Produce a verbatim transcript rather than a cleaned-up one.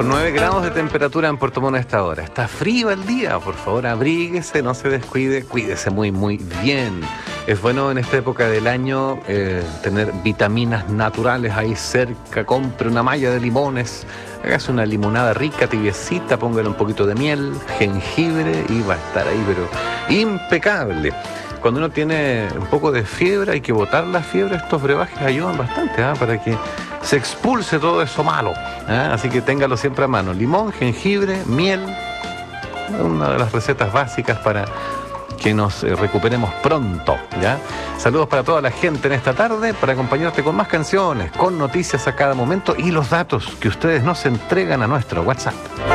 Con nueve grados de temperatura en Puerto Montt a esta hora. Está frío el día, por favor abríguese, no se descuide, cuídese muy muy bien. Es bueno en esta época del año eh, tener vitaminas naturales ahí cerca. Compre una malla de limones, hágase una limonada rica, tibiecita, póngale un poquito de miel, jengibre y va a estar ahí, pero impecable. Cuando uno tiene un poco de fiebre, hay que botar la fiebre. Estos brebajes ayudan bastante ¿eh? para que se expulse todo eso malo. ¿eh? Así que téngalo siempre a mano. Limón, jengibre, miel. Una de las recetas básicas para que nos recuperemos pronto. ¿ya? Saludos para toda la gente en esta tarde, para acompañarte con más canciones, con noticias a cada momento y los datos que ustedes nos entregan a nuestro WhatsApp.